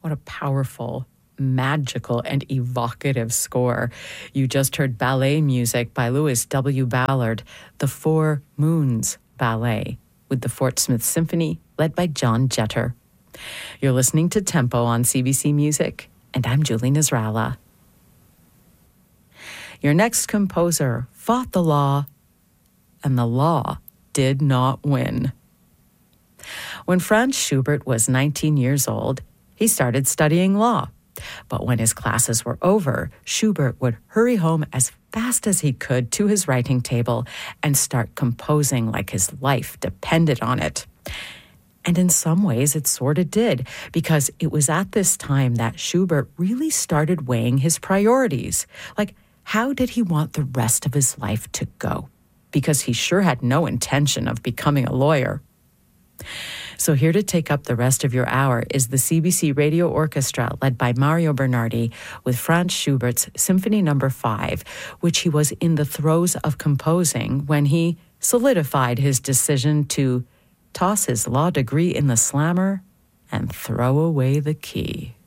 What a powerful, magical, and evocative score. You just heard ballet music by Louis W. Ballard, the Four Moons Ballet, with the Fort Smith Symphony, led by John Jeter. You're listening to Tempo on CBC Music, and I'm Julie Nasrallah. Your next composer fought the law, and the law did not win. When Franz Schubert was 19 years old, he started studying law. But when his classes were over, Schubert would hurry home as fast as he could to his writing table and start composing like his life depended on it. And in some ways, it sort of did, because it was at this time that Schubert really started weighing his priorities. Like, how did he want the rest of his life to go? Because he sure had no intention of becoming a lawyer. So here to take up the rest of your hour is the CBC Radio Orchestra, led by Mario Bernardi, with Franz Schubert's Symphony No. 5, which he was in the throes of composing when he solidified his decision to toss his law degree in the slammer and throw away the key.